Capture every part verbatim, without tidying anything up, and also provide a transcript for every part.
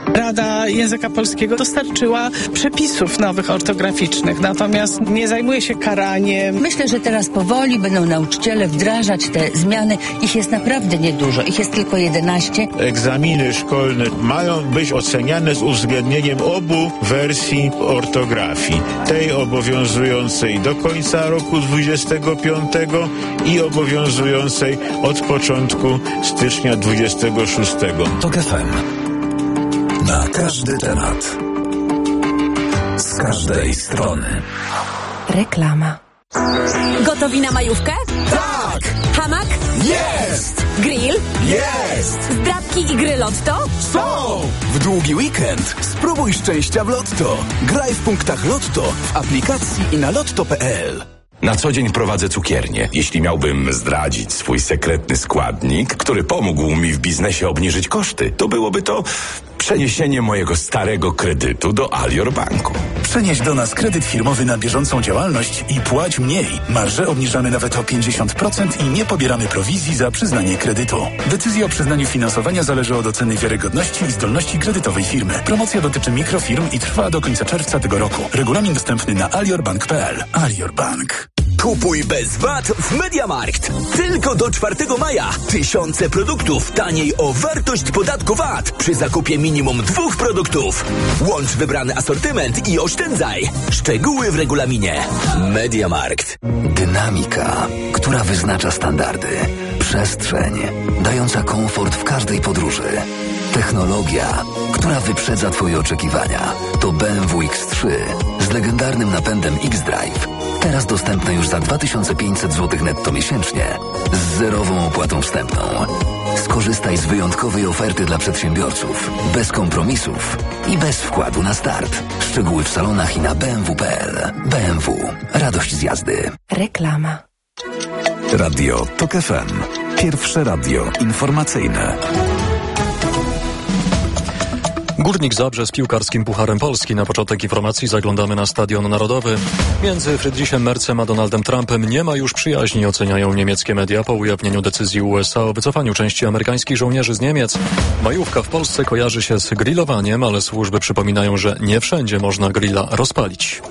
Rada Języka Polskiego dostarczyła przepisów nowych ortograficznych, natomiast nie zajmuje się karaniem. Myślę, że teraz powoli będą nauczyciele wdrażać te zmiany. Ich jest naprawdę niedużo. Ich jest tylko jedenaście. Egzaminy szkolne mają być oceniane z uwzględnieniem obu wersji ortografii. Tej obowiązującej do końca roku dwudziestego piątego i obowiązującej od początku stycznia dwudziestego szóstego. TOK F M. Na każdy temat. Z każdej strony. Reklama. Gotowi na majówkę? Tak! Hamak? Jest! Grill? Jest! Zdrabki i gry Lotto? Są! W długi weekend spróbuj szczęścia w Lotto. Graj w punktach Lotto, w aplikacji i na lotto kropka p l. Na co dzień prowadzę cukiernię. Jeśli miałbym zdradzić swój sekretny składnik, który pomógł mi w biznesie obniżyć koszty, to byłoby to przeniesienie mojego starego kredytu do Alior Banku. Przenieś do nas kredyt firmowy na bieżącą działalność i płać mniej. Marże obniżamy nawet o pięćdziesiąt procent i nie pobieramy prowizji za przyznanie kredytu. Decyzja o przyznaniu finansowania zależy od oceny wiarygodności i zdolności kredytowej firmy. Promocja dotyczy mikrofirm i trwa do końca czerwca tego roku. Regulamin dostępny na alior bank kropka p l. Alior Bank. Kupuj bez V A T w MediaMarkt. Tylko do czwartego maja. Tysiące produktów taniej o wartość podatku V A T przy zakupie minimum dwóch produktów. Łącz wybrany asortyment i oszczędzaj. Szczegóły w regulaminie. MediaMarkt. Dynamika, która wyznacza standardy. Przestrzeń, dająca komfort w każdej podróży. Technologia, która wyprzedza Twoje oczekiwania. To B M W X trzy z legendarnym napędem X-Drive. Teraz dostępne już za dwa tysiące pięćset złotych netto miesięcznie z zerową opłatą wstępną. Skorzystaj z wyjątkowej oferty dla przedsiębiorców, bez kompromisów i bez wkładu na start. Szczegóły w salonach i na b m w kropka p l. B M W. Radość z jazdy. Reklama. Radio TOK F M. Pierwsze radio informacyjne. Górnik Zabrze z piłkarskim Pucharem Polski. Na początek informacji zaglądamy na Stadion Narodowy. Między Friedrichem Merzem a Donaldem Trumpem nie ma już przyjaźni, oceniają niemieckie media po ujawnieniu decyzji U S A o wycofaniu części amerykańskich żołnierzy z Niemiec. Majówka w Polsce kojarzy się z grillowaniem, ale służby przypominają, że nie wszędzie można grilla rozpalić.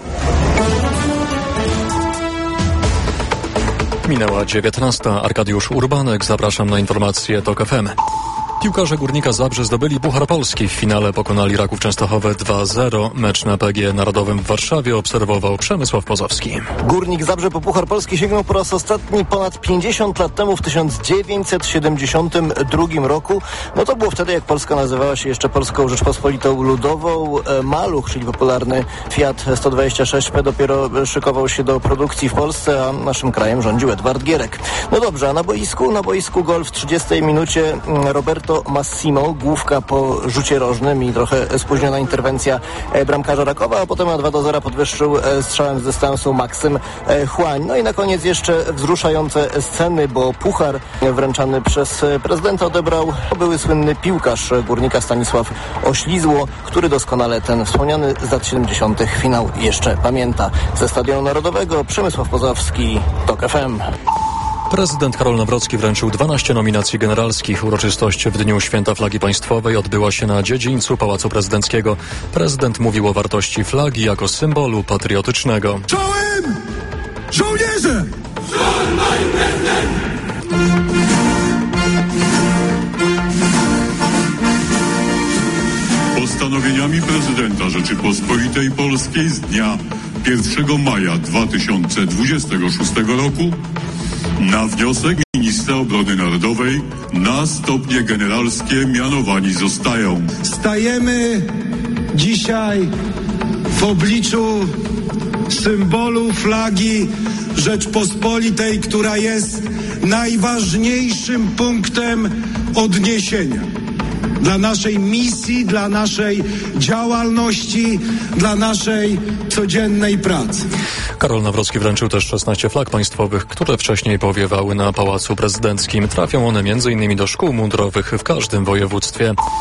Minęła dziewiętnasta. Arkadiusz Urbanek. Zapraszam na informacje TOK F M. Piłkarze Górnika Zabrze zdobyli Puchar Polski. W finale pokonali Raków Częstochowe dwa zero. Mecz na P G Narodowym w Warszawie obserwował Przemysław Pozowski. Górnik Zabrze po Puchar Polski sięgnął po raz ostatni ponad pięćdziesiąt lat temu, w tysiąc dziewięćset siedemdziesiątym drugim roku. No to było wtedy, jak Polska nazywała się jeszcze Polską Rzeczpospolitą Ludową. Maluch, czyli popularny Fiat sto dwadzieścia sześć P, dopiero szykował się do produkcji w Polsce, a naszym krajem rządził Edward Gierek. No dobrze, a na boisku, na boisku gol w trzydziestej minucie Roberto Massimo, główka po rzucie rożnym i trochę spóźniona interwencja bramkarza Rakowa, a potem na dwa do zera podwyższył strzałem z dystansu Maksym Chłań. No i na koniec jeszcze wzruszające sceny, bo puchar wręczany przez prezydenta odebrał były słynny piłkarz Górnika Stanisław Oślizło, który doskonale ten wspomniany z lat siedemdziesiątych finał jeszcze pamięta. Ze Stadionu Narodowego Przemysław Pozowski, TOK F M. Prezydent Karol Nawrocki wręczył dwanaście nominacji generalskich. Uroczystość w Dniu Święta Flagi Państwowej odbyła się na dziedzińcu Pałacu Prezydenckiego. Prezydent mówił o wartości flagi jako symbolu patriotycznego. Czołem! Żołnierze! Postanowieniami prezydenta Rzeczypospolitej Polskiej z dnia pierwszego maja dwa tysiące dwudziestego szóstego roku na wniosek ministra obrony narodowej na stopnie generalskie mianowani zostają. Stajemy dzisiaj w obliczu symbolu flagi Rzeczpospolitej, która jest najważniejszym punktem odniesienia dla naszej misji, dla naszej działalności, dla naszej codziennej pracy. Karol Nawrocki wręczył też szesnaście flag państwowych, które wcześniej powiewały na Pałacu Prezydenckim. Trafią one między innymi do szkół mundurowych w każdym województwie.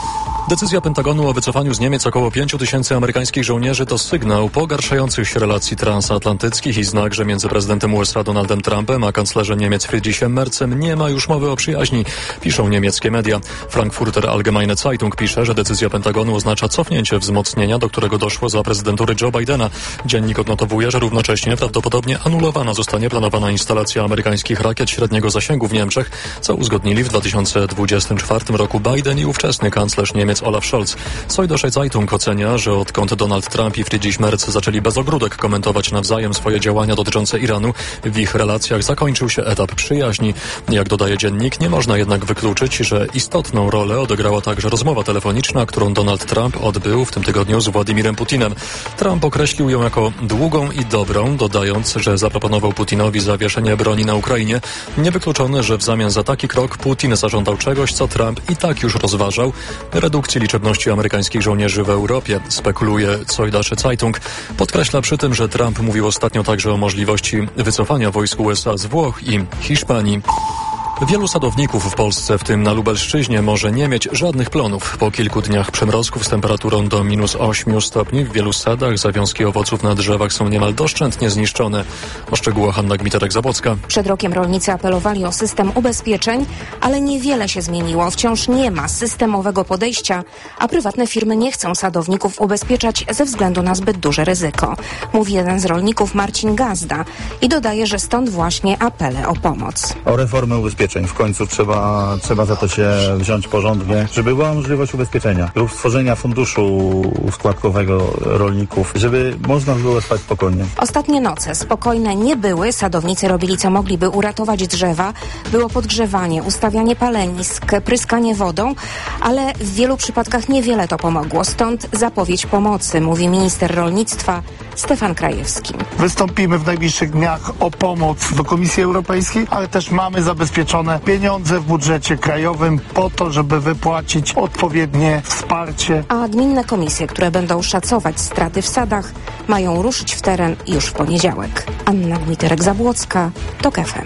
Decyzja Pentagonu o wycofaniu z Niemiec około pięciu tysięcy amerykańskich żołnierzy to sygnał pogarszających się relacji transatlantyckich i znak, że między prezydentem U S A Donaldem Trumpem a kanclerzem Niemiec Friedrichem Merzem nie ma już mowy o przyjaźni, piszą niemieckie media. Frankfurter Allgemeine Zeitung pisze, że decyzja Pentagonu oznacza cofnięcie wzmocnienia, do którego doszło za prezydentury Joe Bidena. Dziennik odnotowuje, że równocześnie prawdopodobnie anulowana zostanie planowana instalacja amerykańskich rakiet średniego zasięgu w Niemczech, co uzgodnili w dwa tysiące dwudziestym czwartym roku Biden i ówczesny kanclerz Niemiec Olaf Scholz. Süddeutsche Zeitung ocenia, że odkąd Donald Trump i Friedrich Merz zaczęli bez ogródek komentować nawzajem swoje działania dotyczące Iranu, w ich relacjach zakończył się etap przyjaźni. Jak dodaje dziennik, nie można jednak wykluczyć, że istotną rolę odegrała także rozmowa telefoniczna, którą Donald Trump odbył w tym tygodniu z Władimirem Putinem. Trump określił ją jako długą i dobrą, dodając, że zaproponował Putinowi zawieszenie broni na Ukrainie. Niewykluczone, że w zamian za taki krok Putin zażądał czegoś, co Trump i tak już rozważał, redukcji liczebności amerykańskich żołnierzy w Europie, spekuluje Süddeutsche Zeitung. Podkreśla przy tym, że Trump mówił ostatnio także o możliwości wycofania wojsk U S A z Włoch i Hiszpanii. Wielu sadowników w Polsce, w tym na Lubelszczyźnie, może nie mieć żadnych plonów. Po kilku dniach przymrozków z temperaturą do minus ośmiu stopni w wielu sadach zawiązki owoców na drzewach są niemal doszczętnie zniszczone. O szczegółach Hanna Gmiterek-Zabłocka. Przed rokiem rolnicy apelowali o system ubezpieczeń, ale niewiele się zmieniło. Wciąż nie ma systemowego podejścia, a prywatne firmy nie chcą sadowników ubezpieczać ze względu na zbyt duże ryzyko. Mówi jeden z rolników Marcin Gazda i dodaje, że stąd właśnie apele o pomoc. O reformę ubezpieczeń. W końcu trzeba, trzeba za to się wziąć porządnie, żeby była możliwość ubezpieczenia lub stworzenia funduszu składkowego rolników, żeby można było spać spokojnie. Ostatnie noce spokojne nie były. Sadownicy robili co mogli, by uratować drzewa. Było podgrzewanie, ustawianie palenisk, pryskanie wodą, ale w wielu przypadkach niewiele to pomogło. Stąd zapowiedź pomocy, mówi minister rolnictwa Stefan Krajewski. Wystąpimy w najbliższych dniach o pomoc do Komisji Europejskiej, ale też mamy zabezpieczone pieniądze w budżecie krajowym po to, żeby wypłacić odpowiednie wsparcie. A gminne komisje, które będą szacować straty w sadach, mają ruszyć w teren już w poniedziałek. Anna Gmiterek-Zabłocka, TOK F M.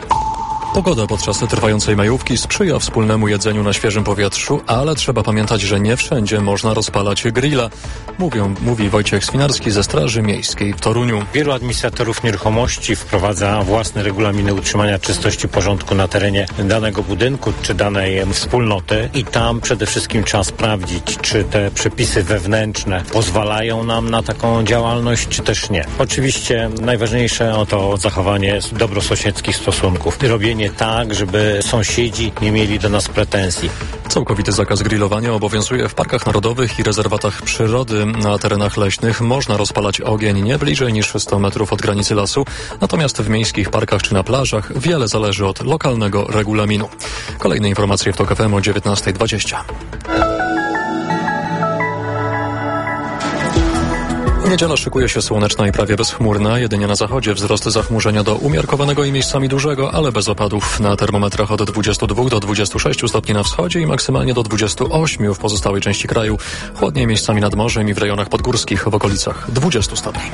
Pogoda podczas trwającej majówki sprzyja wspólnemu jedzeniu na świeżym powietrzu, ale trzeba pamiętać, że nie wszędzie można rozpalać grilla. Mówią, mówi Wojciech Swinarski ze Straży Miejskiej w Toruniu. Wielu administratorów nieruchomości wprowadza własne regulaminy utrzymania czystości, porządku na terenie danego budynku czy danej wspólnoty i tam przede wszystkim trzeba sprawdzić, czy te przepisy wewnętrzne pozwalają nam na taką działalność, czy też nie. Oczywiście najważniejsze to zachowanie dobrosąsiedzkich stosunków. Robienie tak, żeby sąsiedzi nie mieli do nas pretensji. Całkowity zakaz grillowania obowiązuje w parkach narodowych i rezerwatach przyrody. Na terenach leśnych można rozpalać ogień nie bliżej niż sto metrów od granicy lasu, natomiast w miejskich parkach czy na plażach wiele zależy od lokalnego regulaminu. Kolejne informacje w TOK F M o dziewiętnasta dwadzieścia. Niedziela szykuje się słoneczna i prawie bezchmurna. Jedynie na zachodzie wzrost zachmurzenia do umiarkowanego i miejscami dużego, ale bez opadów. Na termometrach od dwudziestu dwóch do dwudziestu sześciu stopni na wschodzie i maksymalnie do dwudziestu ośmiu w pozostałej części kraju. Chłodniej miejscami nad morzem i w rejonach podgórskich w okolicach dwudziestu stopni.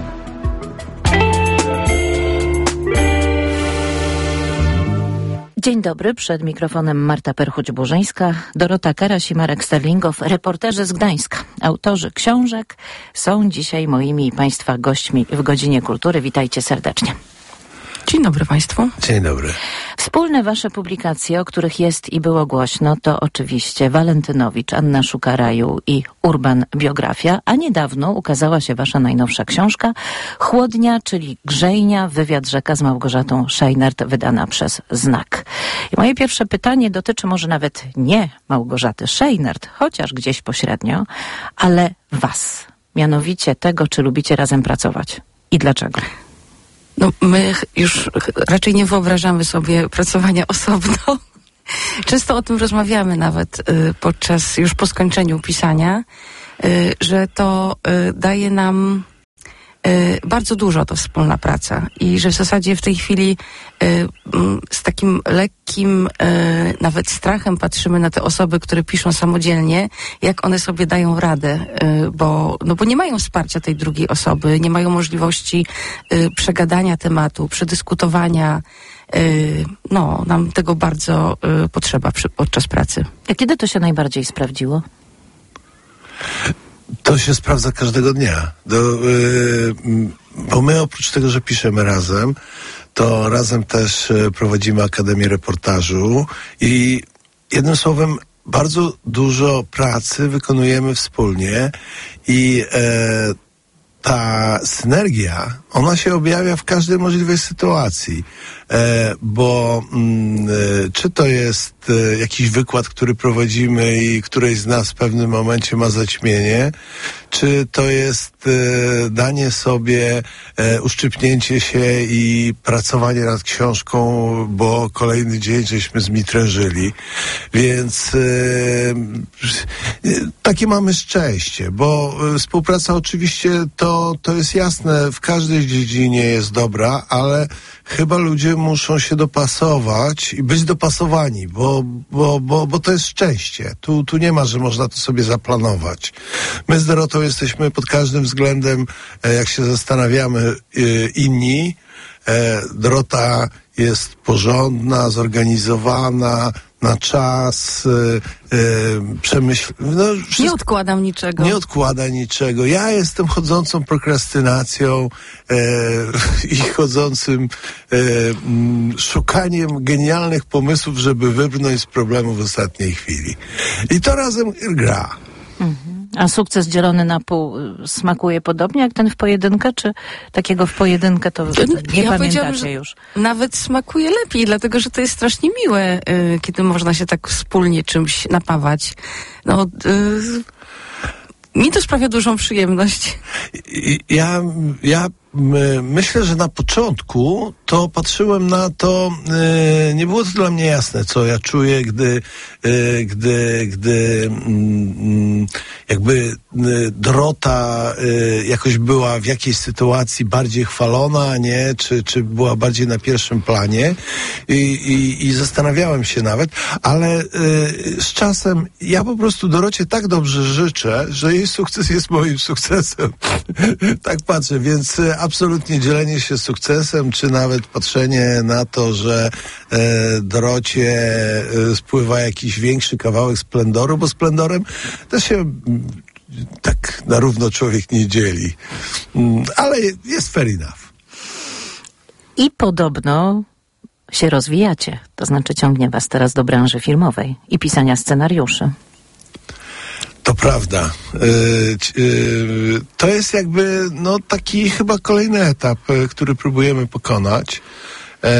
Dzień dobry, przed mikrofonem Marta Perchuć-Burzyńska, Dorota Karaś i Marek Sterlingow, reporterzy z Gdańska. Autorzy książek są dzisiaj moimi i Państwa gośćmi w Godzinie Kultury. Witajcie serdecznie. Dzień dobry Państwu. Dzień dobry. Wspólne Wasze publikacje, o których jest i było głośno, to oczywiście Walentynowicz, Anna Szuka Raju i Urban Biografia, a niedawno ukazała się Wasza najnowsza książka Chłodnia, czyli Grzejnia, wywiad rzeka z Małgorzatą Szejnert, wydana przez Znak. I moje pierwsze pytanie dotyczy może nawet nie Małgorzaty Szejnert, chociaż gdzieś pośrednio, ale Was, mianowicie tego, czy lubicie razem pracować i dlaczego? No, my już raczej nie wyobrażamy sobie pracowania osobno. Często o tym rozmawiamy nawet y, podczas, już po skończeniu pisania, y, że to y, daje nam y, bardzo dużo to wspólna praca i że w zasadzie w tej chwili y, y, z takim lekkim y, nawet strachem patrzymy na te osoby, które piszą samodzielnie, jak one sobie dają radę, y, bo, no bo nie mają wsparcia tej drugiej osoby, nie mają możliwości y, przegadania tematu, przedyskutowania. Y, no, nam tego bardzo y, potrzeba przy, podczas pracy. A kiedy to się najbardziej sprawdziło? To się sprawdza każdego dnia. Do, yy, bo my oprócz tego, że piszemy razem, to razem też prowadzimy Akademię Reportażu i jednym słowem bardzo dużo pracy wykonujemy wspólnie i e, ta synergia, ona się objawia w każdej możliwej sytuacji, e, bo mm, e, czy to jest e, jakiś wykład, który prowadzimy i któryś z nas w pewnym momencie ma zaćmienie, czy to jest e, danie sobie, e, uszczypnięcie się i pracowanie nad książką, bo kolejny dzień żeśmy zmitrężyli. Więc e, e, takie mamy szczęście, bo e, współpraca oczywiście to, to jest jasne, w każdej dziedzinie jest dobra, ale chyba ludzie muszą się dopasować i być dopasowani, bo, bo, bo, bo to jest szczęście. Tu, tu nie ma, że można to sobie zaplanować. My z Dorotą jesteśmy pod każdym względem, jak się zastanawiamy, inni. Dorota jest porządna, zorganizowana, na czas, yy, yy, przemyśl... No, wszystko... Nie odkładam niczego. Nie odkłada niczego. Ja jestem chodzącą prokrastynacją yy, i chodzącym yy, yy, szukaniem genialnych pomysłów, żeby wybrnąć z problemu w ostatniej chwili. I to razem gra. Mhm. A sukces dzielony na pół smakuje podobnie jak ten w pojedynkę, czy takiego w pojedynkę to nie ja pamiętacie już? Nawet smakuje lepiej, dlatego że to jest strasznie miłe, y, kiedy można się tak wspólnie czymś napawać. No, y, mi to sprawia dużą przyjemność. Ja, ja my, myślę, że na początku to patrzyłem na to, yy, nie było to dla mnie jasne, co ja czuję, gdy, yy, gdy, gdy yy, jakby yy, Dorota yy, jakoś była w jakiejś sytuacji bardziej chwalona, nie? Czy, czy była bardziej na pierwszym planie i, i, i zastanawiałem się nawet, ale yy, z czasem ja po prostu Dorocie tak dobrze życzę, że jej sukces jest moim sukcesem. Tak patrzę, więc yy, absolutnie dzielenie się sukcesem, czy nawet patrzenie na to, że e, Dorocie e, spływa jakiś większy kawałek splendoru, bo splendorem też się m, tak na równo człowiek nie dzieli. M, ale jest fair enough. I podobno się rozwijacie, to znaczy ciągnie was teraz do branży filmowej i pisania scenariuszy. To prawda. Yy, yy, to jest jakby no taki chyba kolejny etap, yy, który próbujemy pokonać. Yy,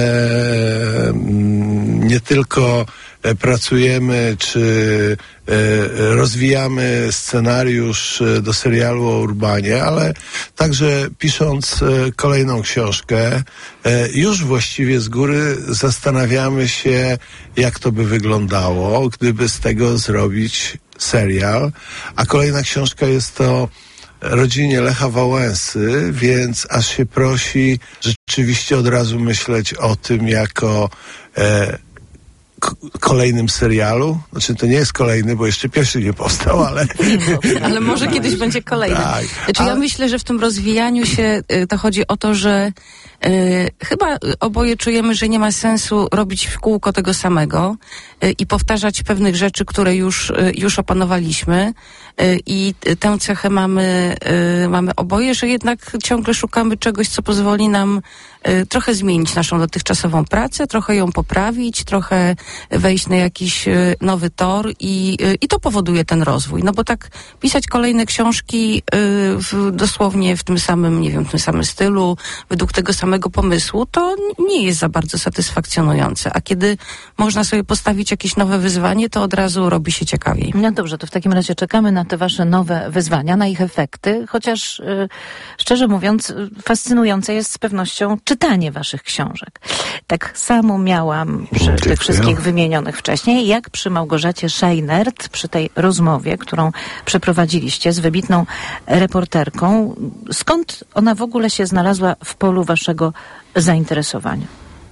nie tylko yy, pracujemy, czy yy, rozwijamy scenariusz yy, do serialu o Urbanie, ale także pisząc yy, kolejną książkę, yy, już właściwie z góry zastanawiamy się, jak to by wyglądało, gdyby z tego zrobić serial, a kolejna książka jest to Rodzinie Lecha Wałęsy, więc aż się prosi rzeczywiście od razu myśleć o tym jako e, k- kolejnym serialu. Znaczy to nie jest kolejny, bo jeszcze pierwszy nie powstał, ale... ale może kiedyś będzie kolejny. Tak, znaczy ale... ja myślę, że w tym rozwijaniu się y, to chodzi o to, że y, chyba oboje czujemy, że nie ma sensu robić w kółko tego samego y, i powtarzać pewnych rzeczy, które już, y, już opanowaliśmy. I tę cechę mamy, y, mamy oboje, że jednak ciągle szukamy czegoś, co pozwoli nam y, trochę zmienić naszą dotychczasową pracę, trochę ją poprawić, trochę wejść na jakiś y, nowy tor i, y, i to powoduje ten rozwój. No bo tak pisać kolejne książki y, w, dosłownie w tym samym, nie wiem, w tym samym stylu, według tego samego pomysłu, to nie jest za bardzo satysfakcjonujące. A kiedy można sobie postawić jakieś nowe wyzwanie, to od razu robi się ciekawiej. No dobrze, to w takim razie czekamy na te wasze nowe wyzwania, na ich efekty, chociaż yy, szczerze mówiąc fascynujące jest z pewnością czytanie waszych książek. Tak samo miałam przy Dziękuję. tych wszystkich wymienionych wcześniej, jak przy Małgorzacie Scheinert, przy tej rozmowie, którą przeprowadziliście z wybitną reporterką. Skąd ona w ogóle się znalazła w polu waszego zainteresowania?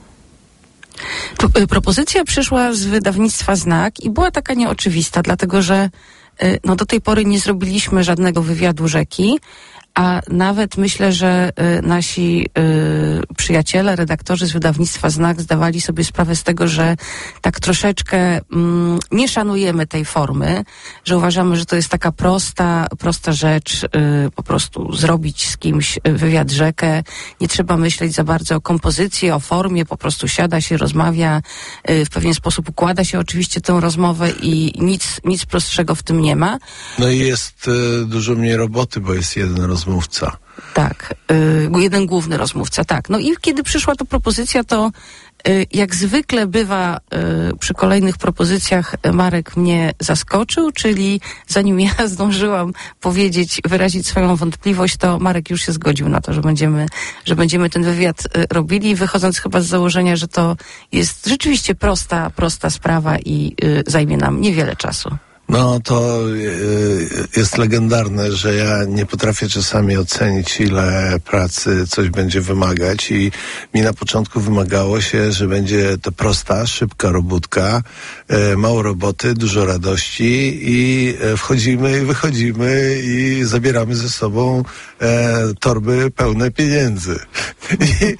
Propozycja przyszła z wydawnictwa Znak i była taka nieoczywista, dlatego że no do tej pory nie zrobiliśmy żadnego wywiadu Rzeki, a nawet myślę, że y, nasi y, przyjaciele, redaktorzy z wydawnictwa Znak zdawali sobie sprawę z tego, że tak troszeczkę mm, nie szanujemy tej formy, że uważamy, że to jest taka prosta, prosta rzecz, y, po prostu zrobić z kimś wywiad rzekę, nie trzeba myśleć za bardzo o kompozycji, o formie, po prostu siada się, rozmawia, y, w pewien sposób układa się oczywiście tę rozmowę i nic, nic prostszego w tym nie ma. No i jest y, dużo mniej roboty, bo jest jeden rozmówca. Tak, y, jeden główny rozmówca, tak. No i kiedy przyszła ta propozycja, to y, jak zwykle bywa y, przy kolejnych propozycjach, Marek mnie zaskoczył, czyli zanim ja zdążyłam powiedzieć, wyrazić swoją wątpliwość, to Marek już się zgodził na to, że będziemy, że będziemy ten wywiad y, robili, wychodząc chyba z założenia, że to jest rzeczywiście prosta, prosta sprawa i y, zajmie nam niewiele czasu. No to y, jest legendarne, że ja nie potrafię czasami ocenić, ile pracy coś będzie wymagać i mi na początku wymagało się, że będzie to prosta, szybka robótka, y, mało roboty, dużo radości i y, wchodzimy i wychodzimy i zabieramy ze sobą y, torby pełne pieniędzy. I,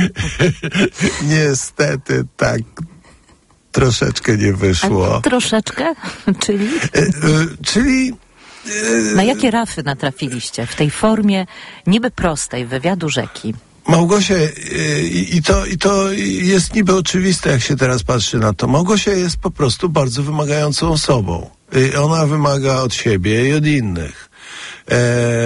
niestety tak troszeczkę nie wyszło. A troszeczkę? Czyli? E, e, czyli... E, Na jakie rafy natrafiliście w tej formie niby prostej wywiadu rzeki? Małgosia, i, i, to, i to jest niby oczywiste, jak się teraz patrzy na to. Małgosia jest po prostu bardzo wymagającą osobą. I ona wymaga od siebie i od innych. E,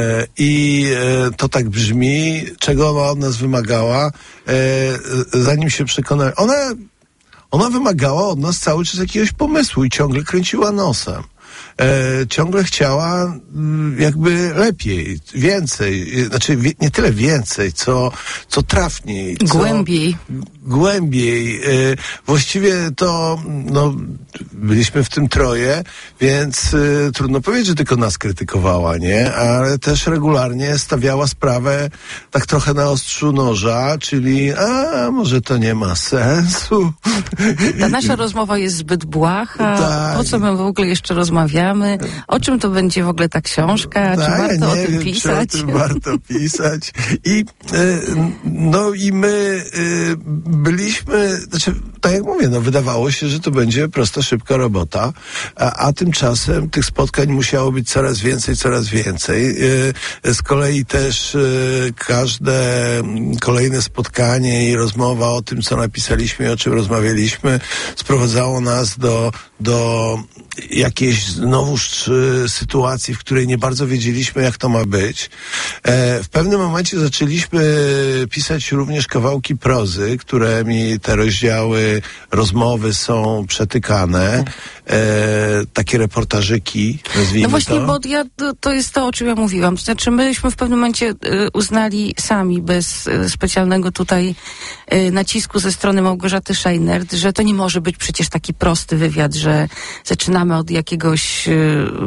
I e, to tak brzmi, czego ona od nas wymagała, e, zanim się przekonała. Ona Ona wymagała od nas cały czas jakiegoś pomysłu i ciągle kręciła nosem. E, ciągle chciała m, jakby lepiej, więcej, znaczy wie, nie tyle więcej, co, co trafniej. Co, głębiej. Głębiej. E, właściwie to, no, byliśmy w tym troje, więc e, trudno powiedzieć, że tylko nas krytykowała, nie? Ale też regularnie stawiała sprawę tak trochę na ostrzu noża, czyli a, może to nie ma sensu. Ta nasza rozmowa jest zbyt błaha, tak. Po co my w ogóle jeszcze rozmawiamy? O czym to będzie w ogóle ta książka? Tak, czy warto nie o tym wiem, pisać? Czy o tym warto pisać. I y, no i my y, byliśmy, znaczy, tak jak mówię, no wydawało się, że to będzie prosta, szybka robota, a, a tymczasem tych spotkań musiało być coraz więcej, coraz więcej. Y, z kolei też y, każde kolejne spotkanie i rozmowa o tym, co napisaliśmy i o czym rozmawialiśmy, sprowadzało nas do, do jakiejś znowuż y, sytuacji, w której nie bardzo wiedzieliśmy, jak to ma być. E, w pewnym momencie zaczęliśmy pisać również kawałki prozy, którymi te rozdziały, rozmowy są przetykane. E, takie reportażyki, nazwijmy No właśnie, to. bo ja, to jest to, o czym ja mówiłam. To znaczy, myśmy w pewnym momencie y, uznali sami, bez y, specjalnego tutaj y, nacisku ze strony Małgorzaty Scheinert, że to nie może być przecież taki prosty wywiad, że zaczynamy od jakiegoś y,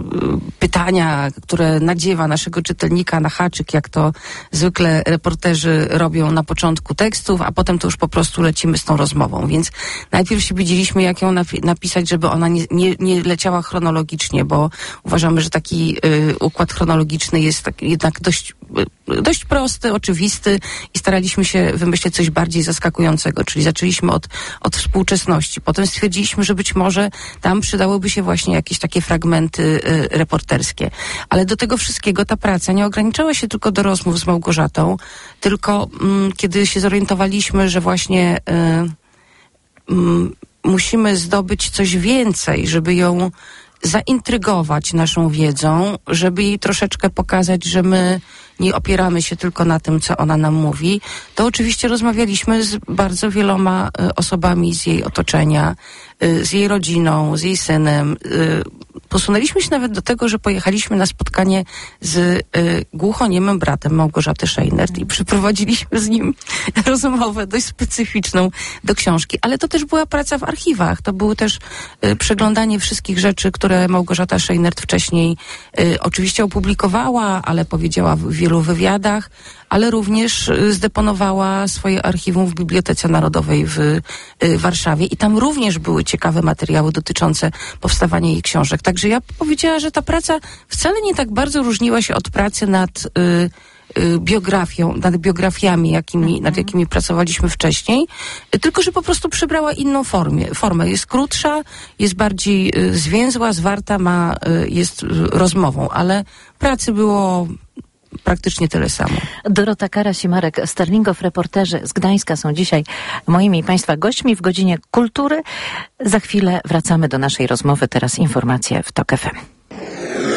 pytania, które nadziewa naszego czytelnika na haczyk, jak to zwykle reporterzy robią na początku tekstów, a potem to już po prostu lecimy z tą rozmową. Więc najpierw się widzieliśmy, jak ją napi- napisać, żeby ona nie, nie, nie leciała chronologicznie, bo uważamy, że taki y, układ chronologiczny jest tak, jednak dość, y, dość prosty, oczywisty i staraliśmy się wymyślić coś bardziej zaskakującego, czyli zaczęliśmy od, od współczesności. Potem stwierdziliśmy, że być może tam przydałyby się właśnie jakieś takie fragmenty y, reporterskie. Ale do tego wszystkiego ta praca nie ograniczała się tylko do rozmów z Małgorzatą, tylko mm, kiedy się zorientowaliśmy, że właśnie y, y, musimy zdobyć coś więcej, żeby ją zaintrygować naszą wiedzą, żeby jej troszeczkę pokazać, że my nie opieramy się tylko na tym, co ona nam mówi, to oczywiście rozmawialiśmy z bardzo wieloma y, osobami z jej otoczenia, y, z jej rodziną, z jej synem. Y, posunęliśmy się nawet do tego, że pojechaliśmy na spotkanie z y, głuchoniemym bratem Małgorzaty Scheinert i przeprowadziliśmy z nim rozmowę dość specyficzną do książki. Ale to też była praca w archiwach. To było też y, przeglądanie wszystkich rzeczy, które Małgorzata Scheinert wcześniej y, oczywiście opublikowała, ale powiedziała w wielu wywiadach, ale również y, zdeponowała swoje archiwum w Bibliotece Narodowej w y, Warszawie i tam również były ciekawe materiały dotyczące powstawania jej książek. Także ja powiedziała, że ta praca wcale nie tak bardzo różniła się od pracy nad y, biografią, nad biografiami, jakimi, nad jakimi pracowaliśmy wcześniej, tylko że po prostu przybrała inną formę. formę. Jest krótsza, jest bardziej zwięzła, zwarta, ma, jest rozmową, ale pracy było praktycznie tyle samo. Dorota Karaś i Marek Sterlingow, reporterzy z Gdańska, są dzisiaj moimi i Państwa gośćmi w godzinie kultury. Za chwilę wracamy do naszej rozmowy. Teraz informacje w TOK F M.